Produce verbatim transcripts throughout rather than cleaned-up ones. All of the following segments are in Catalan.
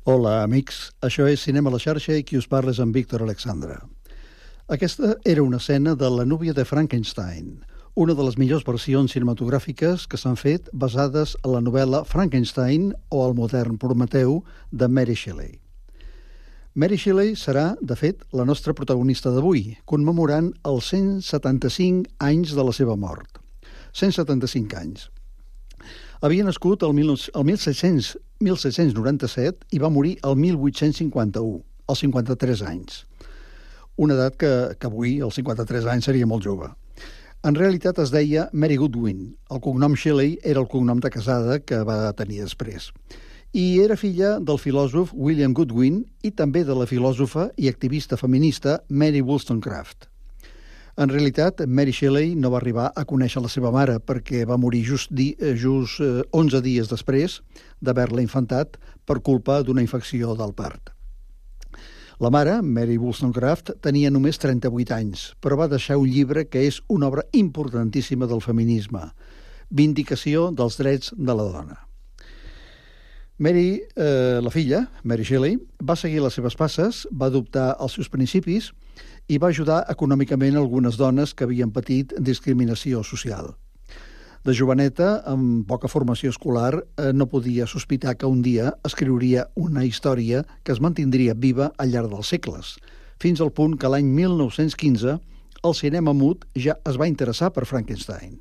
Hola, amics. Això és Cinema a la xarxa i qui us parla és en Víctor Alexandre. Aquesta era una escena de La núvia de Frankenstein, una de les millors versions cinematogràfiques que s'han fet basades en la novel·la Frankenstein o el modern Prometeu de Mary Shelley. Mary Shelley serà, de fet, la nostra protagonista d'avui, commemorant els cent setanta-cinc anys de la seva mort. cent setanta-cinc anys. Havia nascut el mil set-cents noranta-set i va morir el mil vuit-cents cinquanta-u, als cinquanta-tres anys. Una edat que, que avui, als cinquanta-tres anys, seria molt jove. En realitat es deia Mary Goodwin. El cognom Shelley era el cognom de casada que va tenir després. I era filla del filòsof William Goodwin i també de la filòsofa i activista feminista Mary Wollstonecraft. En realitat, Mary Shelley no va arribar a conèixer la seva mare perquè va morir just, di, just eh, onze dies després d'haver-la infantat per culpa d'una infecció del part. La mare, Mary Wollstonecraft, tenia només trenta-vuit anys, però va deixar un llibre que és una obra importantíssima del feminisme, Vindicació dels drets de la dona. Mary, eh, la filla, Mary Shelley, va seguir les seves passes, va adoptar els seus principis i va ajudar econòmicament algunes dones que havien patit discriminació social. De joveneta, amb poca formació escolar, eh, no podia sospitar que un dia escriuria una història que es mantindria viva al llarg dels segles, fins al punt que l'any mil nou-cents quinze el cinema mut ja es va interessar per Frankenstein.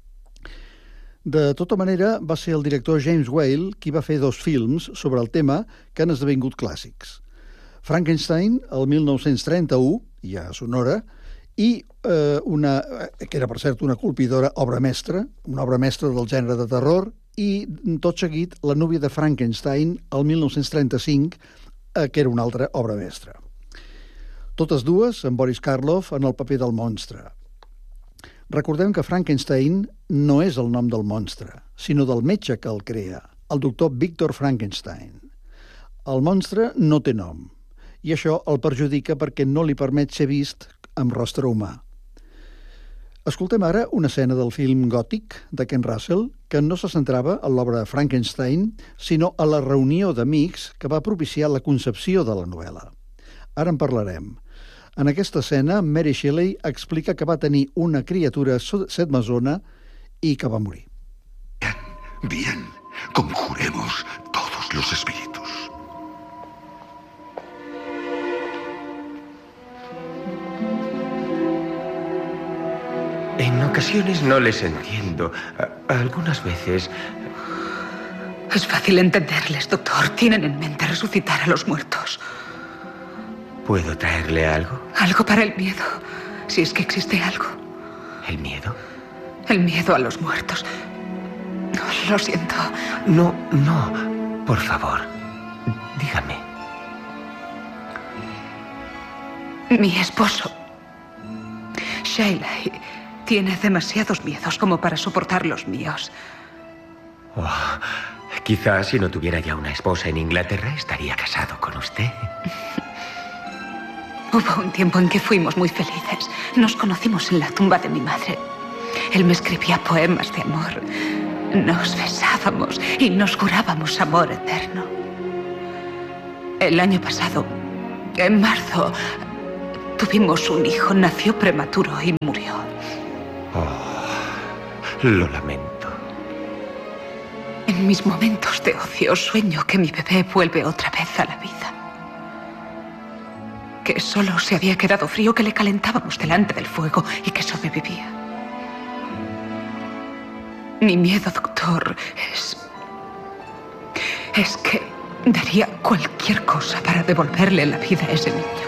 De tota manera, va ser el director James Whale qui va fer dos films sobre el tema que han esdevingut clàssics. Frankenstein, el mil nou-cents trenta-u, ja sonora, i eh, una, que era, per cert, una colpidora obra mestra, una obra mestra del gènere de terror, i tot seguit La núvia de Frankenstein, el mil nou-cents trenta-cinc, eh, que era una altra obra mestra. Totes dues amb Boris Karloff en el paper del monstre. Recordem que Frankenstein no és el nom del monstre, sinó del metge que el crea, el doctor Victor Frankenstein. El monstre no té nom, i això el perjudica perquè no li permet ser vist amb rostre humà. Escoltem ara una escena del film gòtic de Ken Russell que no se centrava en l'obra de Frankenstein, sinó a la reunió d'amics que va propiciar la concepció de la novel·la. Ara en parlarem. En aquesta escena, Mary Shelley explica que va tenir una criatura setmesona i que va morir. Bien, bien, conjuremos todos los espíritus. En ocasiones no les entiendo. Algunas veces... Es fácil entenderles, doctor. Tienen en mente resucitar a los muertos. ¿Puedo traerle algo? Algo para el miedo, si es que existe algo. ¿El miedo? El miedo a los muertos. Lo siento. No, no. Por favor, dígame. Mi esposo, Shelley, tiene demasiados miedos como para soportar los míos. Oh, quizás si no tuviera ya una esposa en Inglaterra estaría casado con usted. Hubo un tiempo en que fuimos muy felices. Nos conocimos en la tumba de mi madre. Él me escribía poemas de amor. Nos besábamos y nos jurábamos amor eterno. El año pasado, en marzo, tuvimos un hijo. Nació prematuro y murió. Oh, lo lamento. En mis momentos de ocio sueño que mi bebé vuelve otra vez a la vida. Que solo se había quedado frío, que le calentábamos delante del fuego y que sobrevivía. Mi miedo, doctor, es... es que daría cualquier cosa para devolverle la vida a ese niño.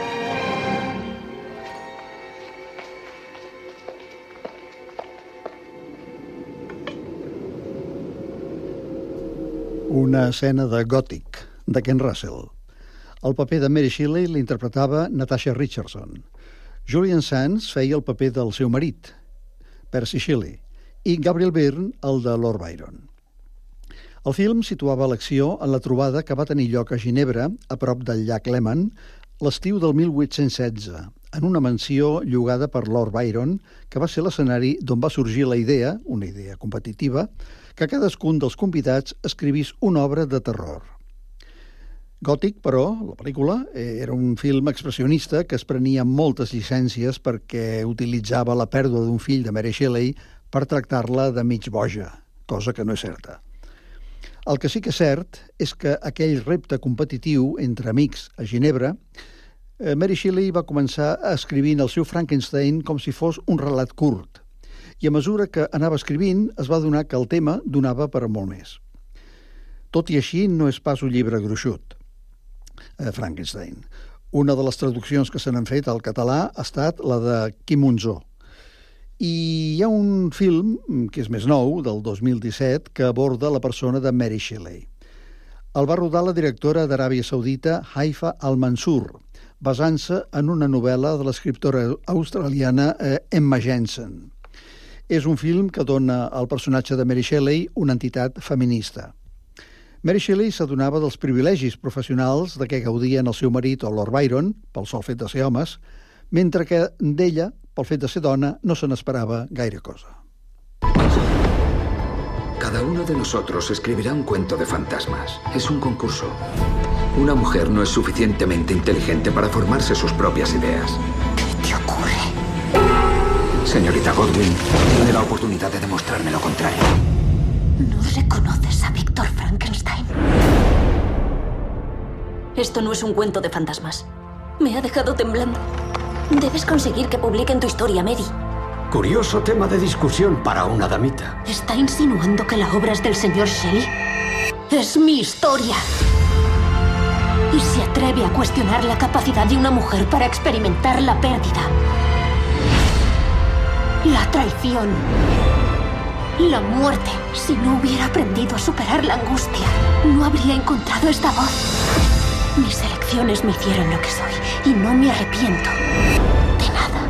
Una escena de Gòtic, de Ken Russell. El paper de Mary Shelley l'interpretava Natasha Richardson. Julian Sands feia el paper del seu marit, Percy Shelley, i Gabriel Byrne el de Lord Byron. El film situava l'acció en la trobada que va tenir lloc a Ginebra, a prop del llac Léman, l'estiu del mil vuit-cents setze, en una mansió llogada per Lord Byron, que va ser l'escenari d'on va sorgir la idea, una idea competitiva, que cadascun dels convidats escrivís una obra de terror. Gòtic, però, la pel·lícula, era un film expressionista que es prenia moltes llicències perquè utilitzava la pèrdua d'un fill de Mary Shelley per tractar-la de mig boja, cosa que no és certa. El que sí que és cert és que aquell repte competitiu entre amics a Ginebra, Mary Shelley va començar escrivint el seu Frankenstein com si fos un relat curt, i a mesura que anava escrivint es va adonar que el tema donava per a molt més. Tot i així, no és pas un llibre gruixut, Frankenstein. Una de les traduccions que se n'han fet al català ha estat la de Quim Monzó. I hi ha un film, que és més nou, del dos mil disset, que aborda la persona de Mary Shelley. El va rodar la directora d'Aràbia Saudita, Haifa Al-Mansur, basant-se en una novel·la de l'escriptora australiana Emma Jensen. És un film que dona al personatge de Mary Shelley una entitat feminista. Mary Shelley s'adonava dels privilegis professionals de què gaudien el seu marit o Lord Byron, pel sol fet de ser homes, mentre que d'ella, pel fet de ser dona, no se n'esperava gaire cosa. Cada uno de nosotros escribirá un cuento de fantasmas. Es un concurso. Una mujer no es suficientemente inteligente para formarse sus propias ideas. ¿Qué te ocurre? Señorita Godwin, tiene la oportunidad de demostrarme lo contrario. ¿No reconoces a Víctor Frankenstein? Esto no es un cuento de fantasmas. Me ha dejado temblando. Debes conseguir que publiquen tu historia, Mary. Curioso tema de discusión para una damita. ¿Está insinuando que la obra es del señor Shelley? ¡Es mi historia! Y se atreve a cuestionar la capacidad de una mujer para experimentar la pérdida, la traición, la muerte. Si no hubiera aprendido a superar la angustia, no habría encontrado esta voz. Mis elecciones me hicieron lo que soy y no me arrepiento de nada.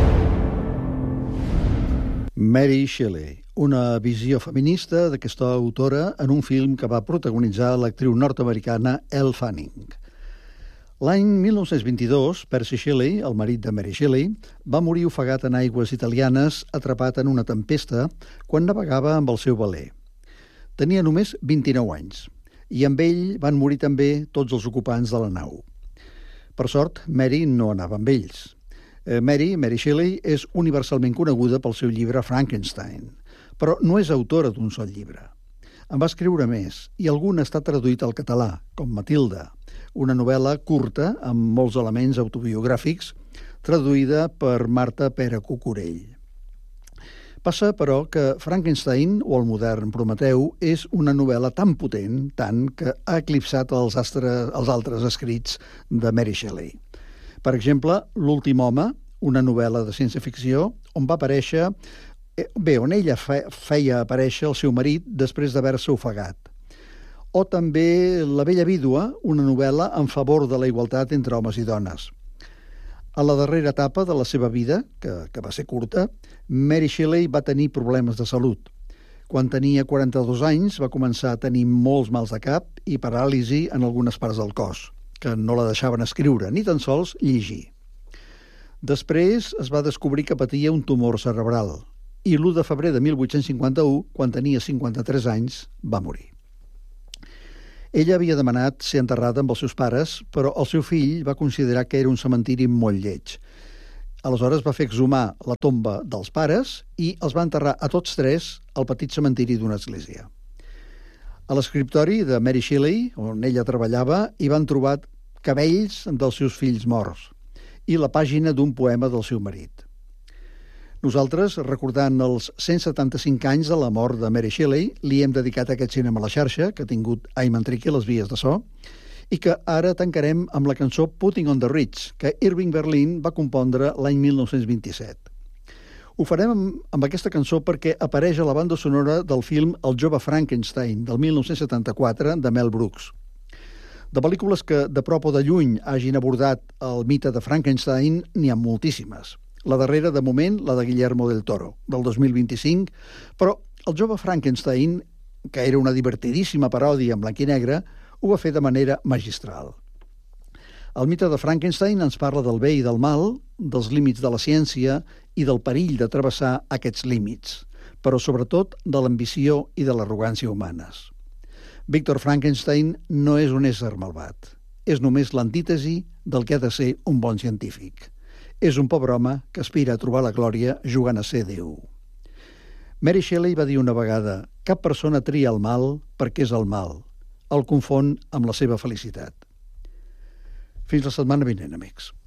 Mary Shelley, una visió feminista d'aquesta autora en un film que va protagonitzar l'actriu nord-americana Elle Fanning. L'any mil nou-cents vint-i-dos, Percy Shelley, el marit de Mary Shelley, va morir ofegat en aigües italianes, atrapat en una tempesta, quan navegava amb el seu veler. Tenia només vint-i-nou anys, i amb ell van morir també tots els ocupants de la nau. Per sort, Mary no anava amb ells. Mary, Mary Shelley, és universalment coneguda pel seu llibre Frankenstein, però no és autora d'un sol llibre. En va escriure més, i algun està traduït al català, com Matilda, una novel·la curta amb molts elements autobiogràfics, traduïda per Marta Pere Cucurell. Passa, però, que Frankenstein, o el modern Prometeu, és una novel·la tan potent, tant, que ha eclipsat els, astres, els altres escrits de Mary Shelley. Per exemple, L'últim home, una novel·la de ciència-ficció, on va aparèixer, bé, on ella feia aparèixer el seu marit després d'haver-se ofegat. O també La bella vídua, una novel·la en favor de la igualtat entre homes i dones. A la darrera etapa de la seva vida, que, que va ser curta, Mary Shelley va tenir problemes de salut. Quan tenia quaranta-dos anys va començar a tenir molts mals de cap i paràlisi en algunes parts del cos, que no la deixaven escriure, ni tan sols llegir. Després es va descobrir que patia un tumor cerebral i l'u de febrer de mil vuit-cents cinquanta-u, quan tenia cinquanta-tres anys, va morir. Ella havia demanat ser enterrada amb els seus pares, però el seu fill va considerar que era un cementiri molt lleig. Aleshores va fer exhumar la tomba dels pares i els va enterrar a tots tres al petit cementiri d'una església. A l'escriptori de Mary Shelley, on ella treballava, hi van trobar cabells dels seus fills morts i la pàgina d'un poema del seu marit. Nosaltres, recordant els cent setanta-cinc anys de la mort de Mary Shelley, li hem dedicat aquest cinema a la xarxa, que ha tingut Ayman Triqui les vies de so, i que ara tancarem amb la cançó Putting on the Ritz, que Irving Berlin va compondre l'any mil nou-cents vint-i-set. Ho farem amb, amb aquesta cançó perquè apareix a la banda sonora del film El jove Frankenstein, del mil nou-cents setanta-quatre, de Mel Brooks. De pel·lícules que de prop o de lluny hagin abordat el mite de Frankenstein, n'hi ha moltíssimes. La darrera, de moment, la de Guillermo del Toro, del dos mil vint-i-cinc, però el jove Frankenstein, que era una divertidíssima paròdia en blanc i negre, ho va fer de manera magistral. El mite de Frankenstein ens parla del bé i del mal, dels límits de la ciència i del perill de travessar aquests límits, però sobretot de l'ambició i de l'arrogància humanes. Víctor Frankenstein no és un ésser malvat, és només l'antítesi del que ha de ser un bon científic. És un pobre home que aspira a trobar la glòria jugant a ser Déu. Mary Shelley va dir una vegada: cap persona tria el mal perquè és el mal. El confon amb la seva felicitat. Fins la setmana vinent, amics.